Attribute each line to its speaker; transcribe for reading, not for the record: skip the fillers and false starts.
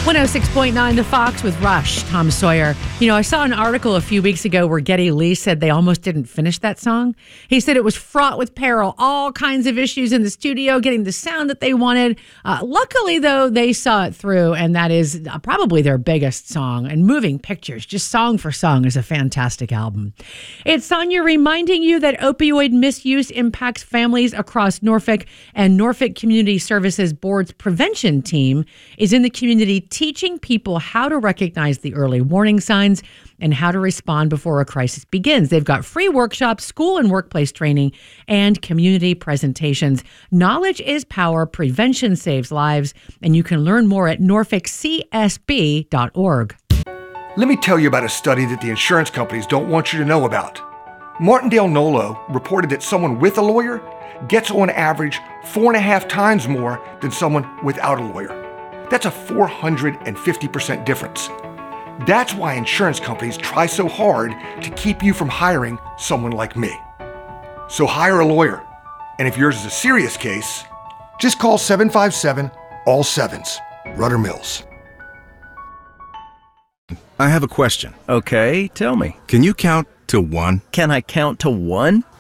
Speaker 1: 106.9 The Fox with Rush, Tom Sawyer. You know, I saw an article a few weeks ago where Geddy Lee said they almost didn't finish that song. He said it was fraught with peril, all kinds of issues in the studio, getting the sound that they wanted. Luckily, though, they saw it through, and that is probably their biggest song. And Moving Pictures, just song for song, is a fantastic album. It's Sonia reminding you that opioid misuse impacts families across Norfolk, and Norfolk Community Services Board's prevention team is in the community teaching people how to recognize the early warning signs and how to respond before a crisis begins. They've got free workshops, school and workplace training, and community presentations. Knowledge is power. Prevention saves lives. And you can learn more at norfolkcsb.org.
Speaker 2: Let me tell you about a study that the insurance companies don't want you to know about. Martindale Nolo reported that someone with a lawyer gets on average 4.5 times more than someone without a lawyer. That's a 450% difference. That's why insurance companies try so hard to keep you from hiring someone like me. So hire a lawyer. And if yours is a serious case, just call 757-ALL-7s. Rudder Mills.
Speaker 3: I have a question.
Speaker 4: Okay, tell me.
Speaker 3: Can you count to one?
Speaker 4: Can I count to one?